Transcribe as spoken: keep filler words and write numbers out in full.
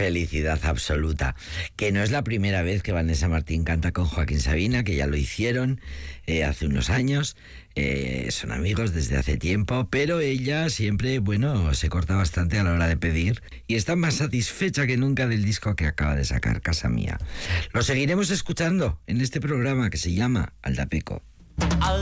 Felicidad absoluta. Que no es la primera vez que Vanessa Martín canta con Joaquín Sabina, que ya lo hicieron eh, hace unos años. Eh, son amigos desde hace tiempo, pero ella siempre, bueno, se corta bastante a la hora de pedir y está más satisfecha que nunca del disco que acaba de sacar, Casa Mía. Lo seguiremos escuchando en este programa que se llama Aldapeco.